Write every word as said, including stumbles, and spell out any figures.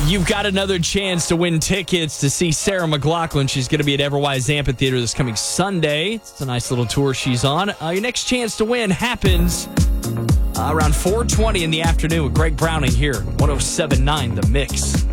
You've got another chance to win tickets to see Sarah McLachlan. She's going to be at Everwise Amphitheater this coming Sunday. It's a nice little tour she's on. Uh, your next chance to win happens uh, around four twenty in the afternoon with Greg Browning here, one oh seven point nine The Mix.